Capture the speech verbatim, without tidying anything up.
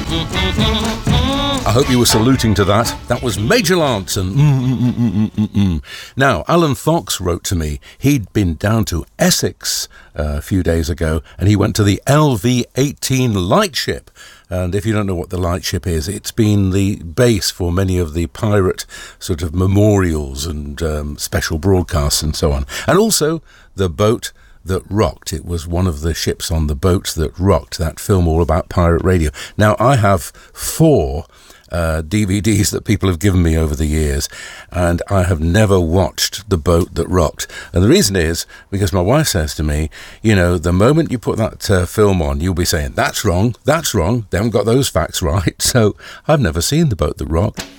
I hope you were saluting to that. That was Major Lance and mm, mm, mm, mm, mm, mm. Now, Alan Fox wrote to me. He'd been down to Essex uh, a few days ago, and he went to the L V eighteen Lightship. And if you don't know what the Lightship is, it's been the base for many of the pirate sort of memorials and um, special broadcasts and so on. And also the boat that rocked. It was one of the ships on the boat that rocked, that film all about pirate radio. Now, I have four uh, D V Ds that people have given me over the years, and I have never watched The Boat That Rocked. And the reason is because my wife says to me, you know, the moment you put that uh, film on, you'll be saying, that's wrong, that's wrong, they haven't got those facts right. So I've never seen The Boat That Rocked.